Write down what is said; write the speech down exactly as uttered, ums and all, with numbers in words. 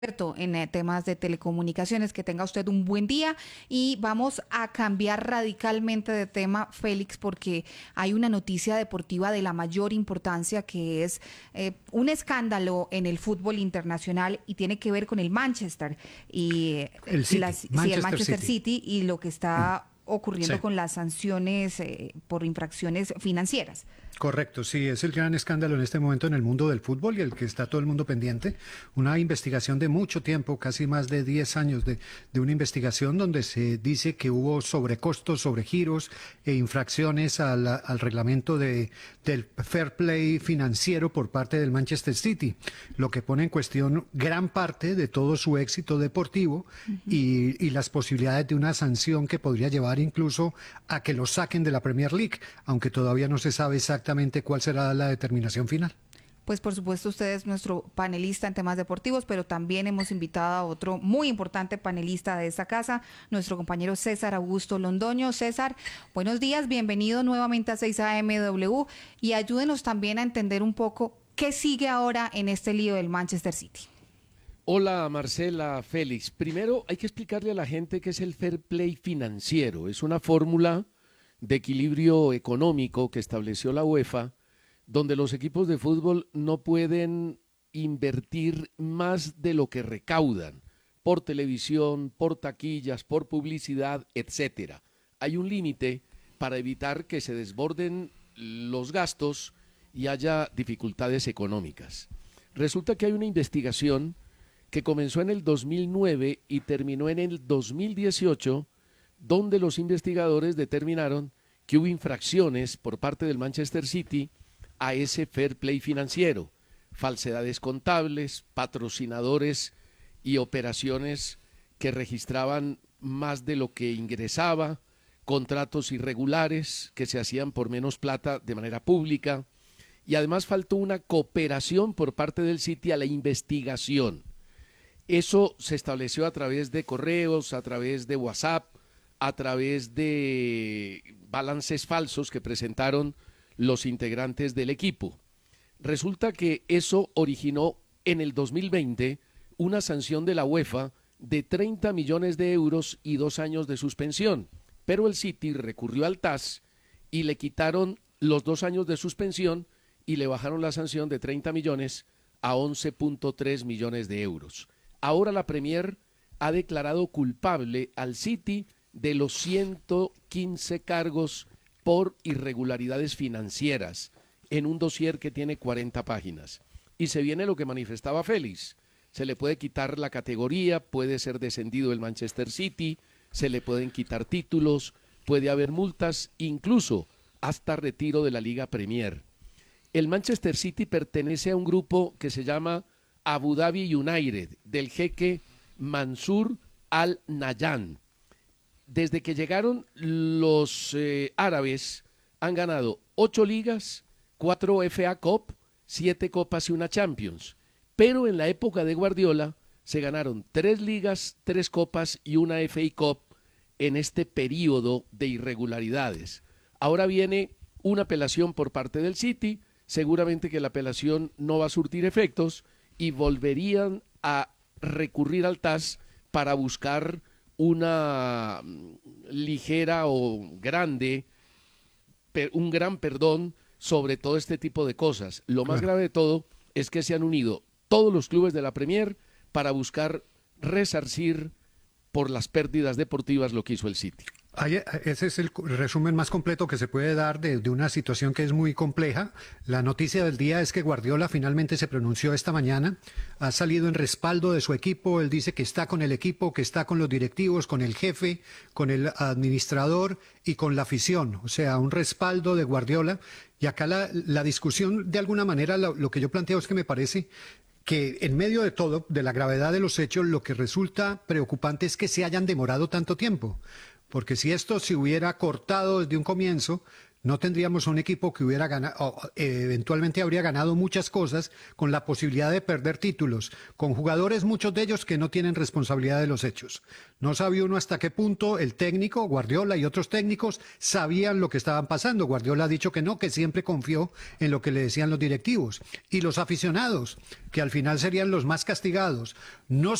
en eh, temas de telecomunicaciones. Que tenga usted un buen día y vamos a cambiar radicalmente de tema, Félix, porque hay una noticia deportiva de la mayor importancia que es eh, un escándalo en el fútbol internacional y tiene que ver con el Manchester y, eh, El y City, las, sí, el Manchester Manchester City. City y lo que está Sí, ocurriendo con las sanciones eh, por infracciones financieras. correcto, sí, es el gran escándalo en este momento en el mundo del fútbol y el que está todo el mundo pendiente. Una investigación de mucho tiempo, casi más de diez años de, de una investigación donde se dice que hubo sobrecostos, sobregiros e infracciones al, al reglamento de, del fair play financiero por parte del Manchester City, lo que pone en cuestión gran parte de todo su éxito deportivo y, y las posibilidades de una sanción que podría llevar incluso a que lo saquen de la Premier League, aunque todavía no se sabe exactamente cuál será la determinación final. Pues por supuesto usted es nuestro panelista en temas deportivos, pero también hemos invitado a otro muy importante panelista de esta casa, nuestro compañero César Augusto Londoño. César, buenos días, bienvenido nuevamente a seis A M W y ayúdenos también a entender un poco qué sigue ahora en este lío del Manchester City. Hola Marcela, Félix. Primero hay que explicarle a la gente qué es el fair play financiero. Es una fórmula de equilibrio económico que estableció la UEFA, donde los equipos de fútbol no pueden invertir más de lo que recaudan por televisión, por taquillas, por publicidad, etcétera. Hay un límite para evitar que se desborden los gastos y haya dificultades económicas. Resulta que hay una investigación que comenzó en el dos mil nueve y terminó en el dos mil dieciocho, donde los investigadores determinaron que hubo infracciones por parte del Manchester City a ese fair play financiero, falsedades contables, patrocinadores y operaciones que registraban más de lo que ingresaba, contratos irregulares que se hacían por menos plata de manera pública, y además faltó una cooperación por parte del City a la investigación. Eso se estableció a través de correos, a través de WhatsApp, a través de balances falsos que presentaron los integrantes del equipo. Resulta que eso originó en el dos mil veinte una sanción de la UEFA de treinta millones de euros y dos años de suspensión, pero el City recurrió al T A S y le quitaron los dos años de suspensión y le bajaron la sanción de treinta millones a once punto tres millones de euros. Ahora la Premier ha declarado culpable al City de los ciento quince cargos por irregularidades financieras en un dossier que tiene cuarenta páginas. Y se viene lo que manifestaba Félix. Se le puede quitar la categoría, puede ser descendido el Manchester City, se le pueden quitar títulos, puede haber multas, incluso hasta retiro de la Liga Premier. El Manchester City pertenece a un grupo que se llama Abu Dhabi United, del jeque Mansur Al Nahyan. Desde que llegaron los eh, árabes, han ganado ocho ligas, cuatro F A Cup, siete copas y una Champions. Pero en la época de Guardiola se ganaron tres ligas, tres copas y una F A Cup en este periodo de irregularidades. Ahora viene una apelación por parte del City, seguramente que la apelación no va a surtir efectos y volverían a recurrir al T A S para buscar una ligera o grande, un gran perdón sobre todo este tipo de cosas. Lo más Claro. grave de todo es que se han unido todos los clubes de la Premier para buscar resarcir por las pérdidas deportivas lo que hizo el City. Ahí, ese es el resumen más completo que se puede dar de, de una situación que es muy compleja. La noticia del día es que Guardiola finalmente se pronunció esta mañana, ha salido en respaldo de su equipo, él dice que está con el equipo, que está con los directivos, con el jefe, con el administrador y con la afición, o sea, un respaldo de Guardiola. Y acá la, la discusión, de alguna manera, lo, lo que yo planteo es que me parece que en medio de todo, de la gravedad de los hechos, lo que resulta preocupante es que se hayan demorado tanto tiempo. Porque si esto se hubiera cortado desde un comienzo, no tendríamos un equipo que hubiera ganado, eventualmente habría ganado muchas cosas con la posibilidad de perder títulos, con jugadores, muchos de ellos que no tienen responsabilidad de los hechos. No sabía uno hasta qué punto el técnico, Guardiola y otros técnicos, sabían lo que estaban pasando. Guardiola ha dicho que no, que siempre confió en lo que le decían los directivos. Y los aficionados, que al final serían los más castigados, no